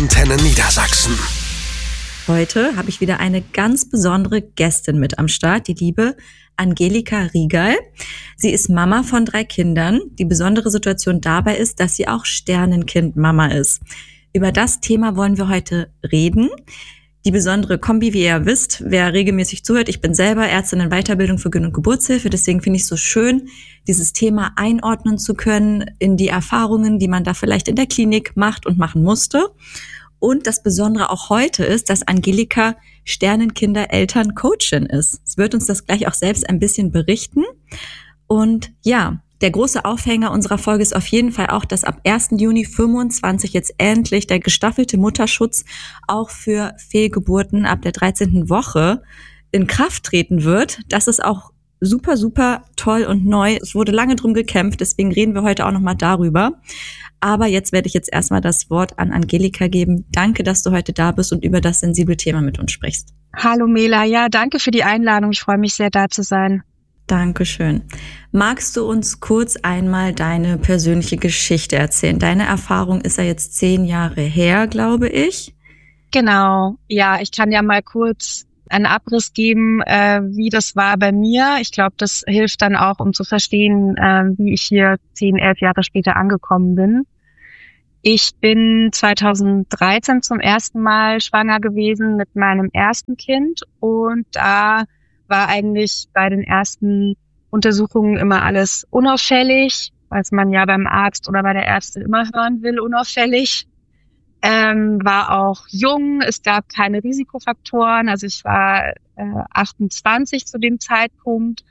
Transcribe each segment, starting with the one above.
Antenne Niedersachsen. Heute habe ich wieder eine ganz besondere Gästin mit am Start, die liebe Angelika Riegal. Sie ist Mama von 3 Kindern. Die besondere Situation dabei ist, dass sie auch Sternenkind-Mama ist. Über das Thema wollen wir heute reden. Die besondere Kombi, wie ihr wisst, wer regelmäßig zuhört, ich bin selber Ärztin in Weiterbildung für Geburt- und Geburtshilfe, deswegen finde ich es so schön, dieses Thema einordnen zu können in die Erfahrungen, die man da vielleicht in der Klinik macht und machen musste. Und das Besondere auch heute ist, dass Angelika Sternenkinder-Eltern-Coachin ist. Sie wird uns das gleich auch selbst ein bisschen berichten. Und ja, der große Aufhänger unserer Folge ist auf jeden Fall auch, dass ab 1. Juni 2025 jetzt endlich der gestaffelte Mutterschutz auch für Fehlgeburten ab der 13. Woche in Kraft treten wird. Das ist auch super, super toll und neu. Es wurde lange drum gekämpft, deswegen reden wir heute auch nochmal darüber. Aber jetzt werde ich erstmal das Wort an Angelika geben. Danke, dass du heute da bist und über das sensible Thema mit uns sprichst. Hallo Mela, ja, danke für die Einladung. Ich freue mich sehr, da zu sein. Dankeschön. Magst du uns kurz einmal deine persönliche Geschichte erzählen? Deine Erfahrung ist ja jetzt 10 Jahre her, glaube ich. Genau, ja, ich kann ja mal kurz einen Abriss geben, wie das war bei mir. Ich glaube, das hilft dann auch, um zu verstehen, wie ich hier 10, 11 Jahre später angekommen bin. Ich bin 2013 zum ersten Mal schwanger gewesen mit meinem ersten Kind und da war eigentlich bei den ersten Untersuchungen immer alles unauffällig, was man ja beim Arzt oder bei der Ärztin immer hören will, unauffällig. War auch jung, es gab keine Risikofaktoren, also ich war 28 zu dem Zeitpunkt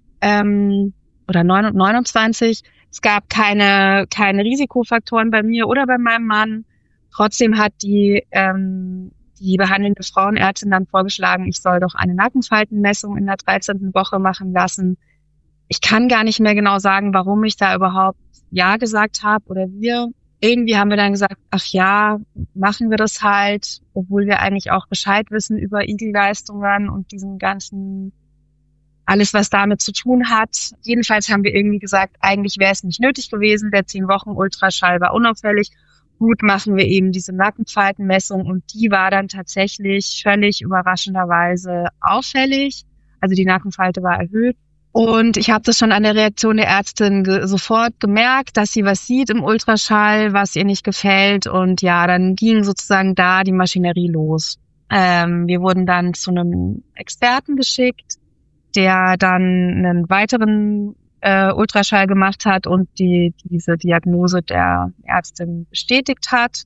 oder 29. Es gab keine Risikofaktoren bei mir oder bei meinem Mann. Trotzdem hat die behandelnde Frauenärztin dann vorgeschlagen, ich soll doch eine Nackenfaltenmessung in der 13. Woche machen lassen. Ich kann gar nicht mehr genau sagen, warum ich da überhaupt Ja gesagt habe oder wir. Irgendwie haben wir dann gesagt, ach ja, machen wir das halt, obwohl wir eigentlich auch Bescheid wissen über Igelleistungen und diesen ganzen, alles was damit zu tun hat. Jedenfalls haben wir irgendwie gesagt, eigentlich wäre es nicht nötig gewesen, der 10 Wochen Ultraschall war unauffällig. Gut, machen wir eben diese Nackenfaltenmessung und die war dann tatsächlich völlig überraschenderweise auffällig. Also die Nackenfalte war erhöht. Und ich habe das schon an der Reaktion der Ärztin sofort gemerkt, dass sie was sieht im Ultraschall, was ihr nicht gefällt. Und ja, dann ging sozusagen da die Maschinerie los. Wir wurden dann zu einem Experten geschickt, der dann einen weiteren Ultraschall gemacht hat und diese Diagnose der Ärztin bestätigt hat.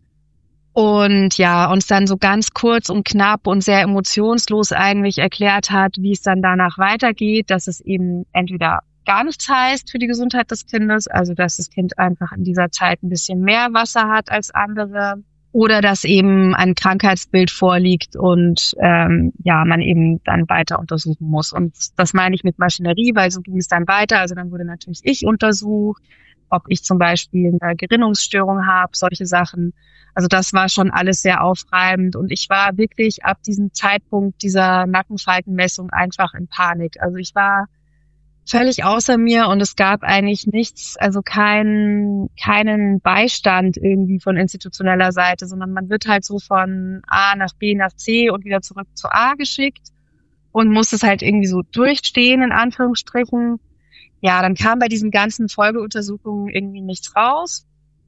Und ja, uns dann so ganz kurz und knapp und sehr emotionslos eigentlich erklärt hat, wie es dann danach weitergeht, dass es eben entweder gar nichts heißt für die Gesundheit des Kindes, also dass das Kind einfach in dieser Zeit ein bisschen mehr Wasser hat als andere, oder dass eben ein Krankheitsbild vorliegt und man eben dann weiter untersuchen muss. Und das meine ich mit Maschinerie, weil so ging es dann weiter. Also dann wurde natürlich ich untersucht, ob ich zum Beispiel eine Gerinnungsstörung habe, solche Sachen. Also das war schon alles sehr aufreibend und ich war wirklich ab diesem Zeitpunkt dieser Nackenfaltenmessung einfach in Panik. Also ich war völlig außer mir und es gab eigentlich nichts, also keinen Beistand irgendwie von institutioneller Seite, sondern man wird halt so von A nach B nach C und wieder zurück zu A geschickt und muss es halt irgendwie so durchstehen, in Anführungsstrichen. Ja, dann kam bei diesen ganzen Folgeuntersuchungen irgendwie nichts raus.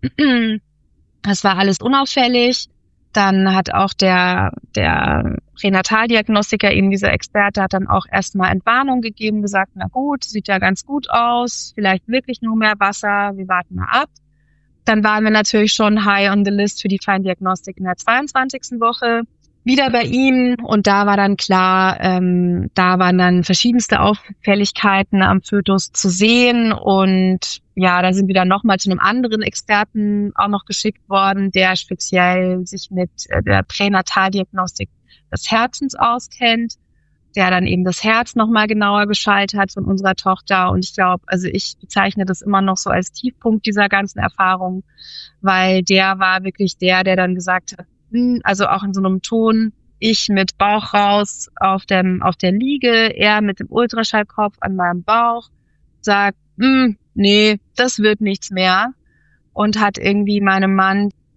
Es war alles unauffällig. Dann hat auch der Pränataldiagnostiker, eben dieser Experte, hat dann auch erstmal Entwarnung gegeben, gesagt, na gut, sieht ja ganz gut aus, vielleicht wirklich nur mehr Wasser, wir warten mal ab. Dann waren wir natürlich schon high on the list für die Feindiagnostik in der 22. Woche. Wieder bei ihm und da war dann klar, da waren dann verschiedenste Auffälligkeiten am Fötus zu sehen und ja, da sind wir dann nochmal zu einem anderen Experten auch noch geschickt worden, der speziell sich mit der Pränataldiagnostik des Herzens auskennt, der dann eben das Herz nochmal genauer geschaut hat von unserer Tochter und ich glaube, also ich bezeichne das immer noch so als Tiefpunkt dieser ganzen Erfahrung, weil der war wirklich der dann gesagt hat, also auch in so einem Ton, ich mit Bauch raus auf der Liege, er mit dem Ultraschallkopf an meinem Bauch, sagt, nee, das wird nichts mehr und hat irgendwie meinem Mann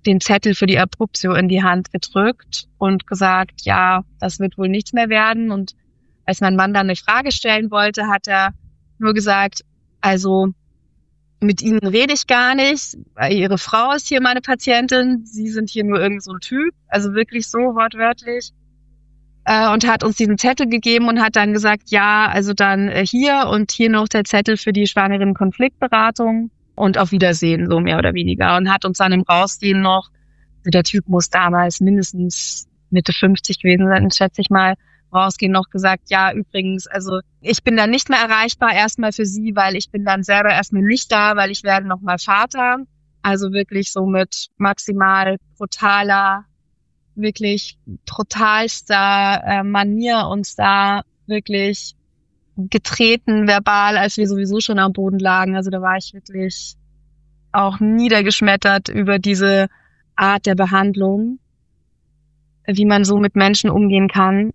den Zettel für die Abruptio in die Hand gedrückt und gesagt, ja, das wird wohl nichts mehr werden. Und als mein Mann dann eine Frage stellen wollte, hat er nur gesagt, also mit Ihnen rede ich gar nicht, weil Ihre Frau ist hier meine Patientin, Sie sind hier nur irgend so ein Typ, also wirklich so wortwörtlich. Und hat uns diesen Zettel gegeben und hat dann gesagt, ja, also dann hier und hier noch der Zettel für die Schwangeren-Konfliktberatung und auf Wiedersehen, so mehr oder weniger. Und hat uns dann im Rausgehen noch, also der Typ muss damals mindestens Mitte 50 gewesen sein, schätze ich mal, rausgehen noch gesagt, ja, übrigens, also ich bin dann nicht mehr erreichbar erstmal für Sie, weil ich bin dann selber erstmal nicht da, weil ich werde noch mal Vater. Also wirklich so mit maximal brutaler, wirklich brutalster Manier uns da wirklich getreten verbal, als wir sowieso schon am Boden lagen. Also da war ich wirklich auch niedergeschmettert über diese Art der Behandlung, wie man so mit Menschen umgehen kann.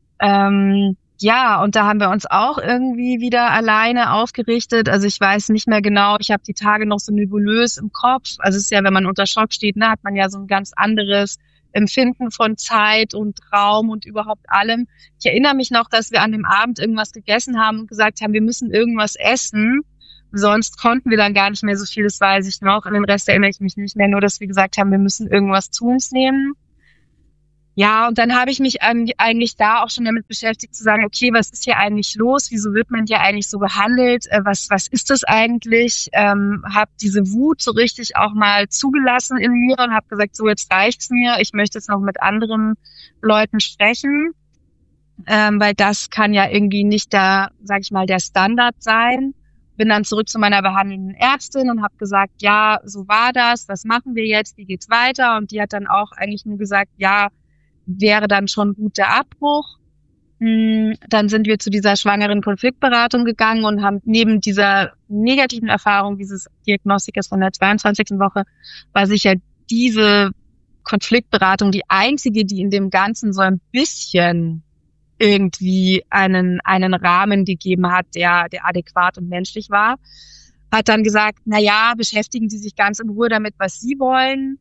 Ja, und da haben wir uns auch irgendwie wieder alleine aufgerichtet. Also ich weiß nicht mehr genau, ich habe die Tage noch so nebulös im Kopf. Also es ist ja, wenn man unter Schock steht, ne, hat man ja so ein ganz anderes Empfinden von Zeit und Raum und überhaupt allem. Ich erinnere mich noch, dass wir an dem Abend irgendwas gegessen haben und gesagt haben, wir müssen irgendwas essen. Sonst konnten wir dann gar nicht mehr so viel, das weiß ich noch. An den Rest erinnere ich mich nicht mehr, nur dass wir gesagt haben, wir müssen irgendwas zu uns nehmen. Ja, und dann habe ich mich eigentlich da auch schon damit beschäftigt zu sagen, okay, was ist hier eigentlich los? Wieso wird man hier eigentlich so behandelt? Was ist das eigentlich? Habe diese Wut so richtig auch mal zugelassen in mir und habe gesagt, so jetzt reicht's mir. Ich möchte jetzt noch mit anderen Leuten sprechen, weil das kann ja irgendwie nicht der, sag ich mal, der Standard sein. Bin dann zurück zu meiner behandelnden Ärztin und habe gesagt, ja, so war das. Was machen wir jetzt? Wie geht's weiter? Und die hat dann auch eigentlich nur gesagt, ja, wäre dann schon gut der Abbruch. Dann sind wir zu dieser Schwangeren-Konfliktberatung gegangen und haben neben dieser negativen Erfahrung dieses Diagnostikers von der 22. Woche, war sicher diese Konfliktberatung die einzige, die in dem Ganzen so ein bisschen irgendwie einen Rahmen gegeben hat, der adäquat und menschlich war. Hat dann gesagt, na ja, beschäftigen Sie sich ganz in Ruhe damit, was Sie wollen.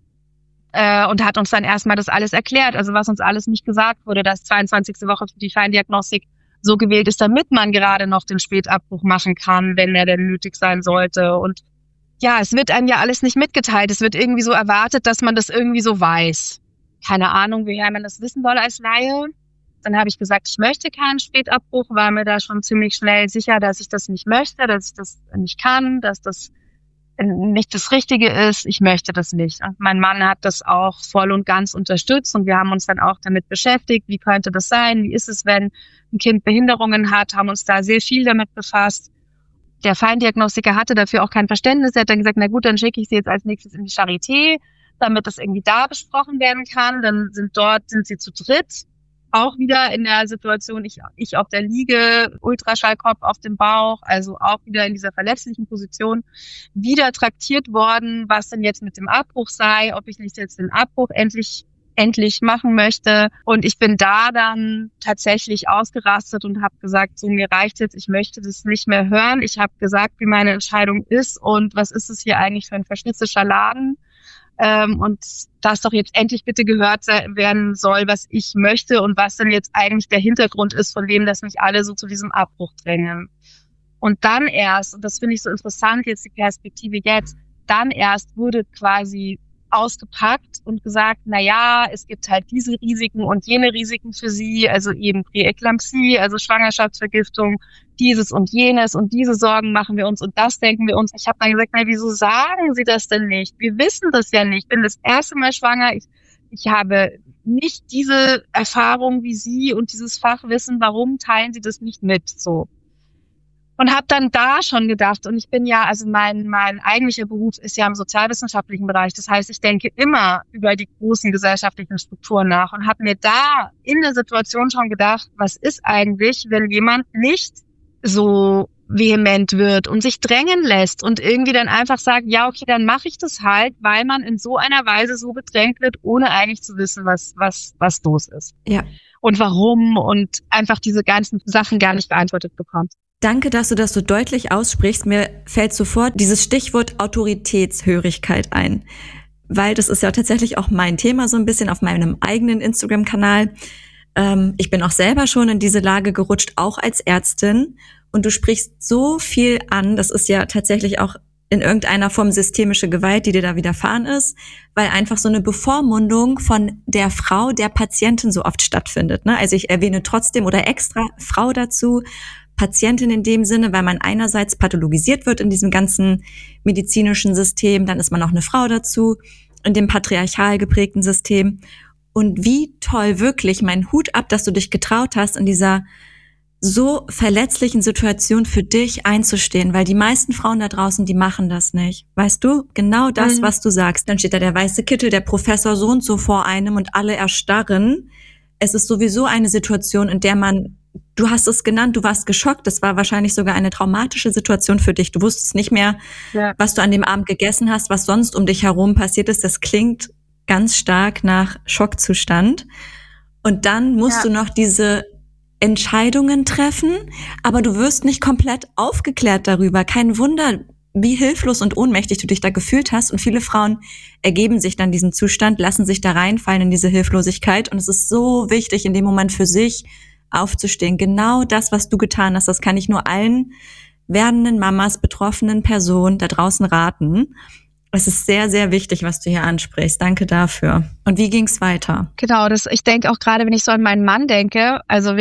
Und hat uns dann erstmal das alles erklärt, also was uns alles nicht gesagt wurde, dass 22. Woche für die Feindiagnostik so gewählt ist, damit man gerade noch den Spätabbruch machen kann, wenn er denn nötig sein sollte. Und ja, es wird einem ja alles nicht mitgeteilt. Es wird irgendwie so erwartet, dass man das irgendwie so weiß. Keine Ahnung, woher man das wissen soll als Laie. Dann habe ich gesagt, ich möchte keinen Spätabbruch, war mir da schon ziemlich schnell sicher, dass ich das nicht möchte, dass ich das nicht kann, dass das nicht das Richtige ist, ich möchte das nicht. Und mein Mann hat das auch voll und ganz unterstützt und wir haben uns dann auch damit beschäftigt, wie könnte das sein, wie ist es, wenn ein Kind Behinderungen hat, haben uns da sehr viel damit befasst. Der Feindiagnostiker hatte dafür auch kein Verständnis, er hat dann gesagt, na gut, dann schicke ich sie jetzt als nächstes in die Charité, damit das irgendwie da besprochen werden kann. Dann sind sie zu dritt. Auch wieder in der Situation, ich auf der Liege, Ultraschallkopf auf dem Bauch, also auch wieder in dieser verletzlichen Position, wieder traktiert worden, was denn jetzt mit dem Abbruch sei, ob ich nicht jetzt den Abbruch endlich machen möchte. Und ich bin da dann tatsächlich ausgerastet und habe gesagt, so mir reicht jetzt, ich möchte das nicht mehr hören. Ich habe gesagt, wie meine Entscheidung ist und was ist es hier eigentlich für ein verschnitzter Laden. Und das doch jetzt endlich bitte gehört werden soll, was ich möchte und was denn jetzt eigentlich der Hintergrund ist, von dem, dass mich alle so zu diesem Abbruch drängen. Und dann erst, und das finde ich so interessant, jetzt die Perspektive jetzt, dann erst wurde quasi ausgepackt und gesagt, na ja, es gibt halt diese Risiken und jene Risiken für sie, also eben Präeklampsie, also Schwangerschaftsvergiftung, dieses und jenes und diese Sorgen machen wir uns und das denken wir uns. Ich habe dann gesagt, na, wieso sagen Sie das denn nicht? Wir wissen das ja nicht. Ich bin das erste Mal schwanger. Ich habe nicht diese Erfahrung wie Sie und dieses Fachwissen. Warum teilen Sie das nicht mit? So. Und habe dann da schon gedacht, und ich bin ja, also mein eigentlicher Beruf ist ja im sozialwissenschaftlichen Bereich. Das heißt, ich denke immer über die großen gesellschaftlichen Strukturen nach und habe mir da in der Situation schon gedacht, was ist eigentlich, wenn jemand nicht so vehement wird und sich drängen lässt und irgendwie dann einfach sagt, ja, okay, dann mache ich das halt, weil man in so einer Weise so bedrängt wird, ohne eigentlich zu wissen, was los ist. Ja. Und warum und einfach diese ganzen Sachen gar nicht beantwortet bekommt. Danke, dass du das so deutlich aussprichst. Mir fällt sofort dieses Stichwort Autoritätshörigkeit ein. weil das ist ja tatsächlich auch mein Thema so ein bisschen auf meinem eigenen Instagram-Kanal. Ich bin auch selber schon in diese Lage gerutscht, auch als Ärztin. Und du sprichst so viel an, das ist ja tatsächlich auch in irgendeiner Form systemische Gewalt, die dir da widerfahren ist, weil einfach so eine Bevormundung von der Frau, der Patientin so oft stattfindet. Ne? Also ich erwähne trotzdem oder extra Frau dazu, Patientin in dem Sinne, weil man einerseits pathologisiert wird in diesem ganzen medizinischen System, dann ist man noch eine Frau dazu, in dem patriarchal geprägten System. Und wie toll wirklich, mein Hut ab, dass du dich getraut hast, in dieser so verletzlichen Situation für dich einzustehen, weil die meisten Frauen da draußen, die machen das nicht. Weißt du? Genau das, was du sagst. Dann steht da der weiße Kittel, der Professor so und so vor einem und alle erstarren. Es ist sowieso eine Situation, in der du hast es genannt, du warst geschockt. Das war wahrscheinlich sogar eine traumatische Situation für dich. Du wusstest nicht mehr, was du an dem Abend gegessen hast, was sonst um dich herum passiert ist. Das klingt ganz stark nach Schockzustand. Und dann musst du noch diese Entscheidungen treffen, aber du wirst nicht komplett aufgeklärt darüber. Kein Wunder, wie hilflos und ohnmächtig du dich da gefühlt hast. Und viele Frauen ergeben sich dann diesen Zustand, lassen sich da reinfallen in diese Hilflosigkeit. Und es ist so wichtig, in dem Moment für sich aufzustehen. Genau das, was du getan hast, das kann ich nur allen werdenden Mamas, betroffenen Personen da draußen raten. Es ist sehr, sehr wichtig, was du hier ansprichst. Danke dafür. Und wie ging's weiter? Genau, ich denke auch gerade, wenn ich so an meinen Mann denke, also